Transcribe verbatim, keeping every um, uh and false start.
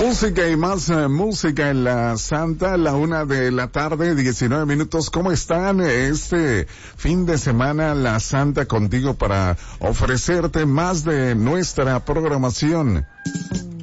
Música y más eh, música en la Santa, la una de la tarde, diecinueve minutos. ¿Cómo están? Este fin de semana, la Santa contigo para ofrecerte más de nuestra programación.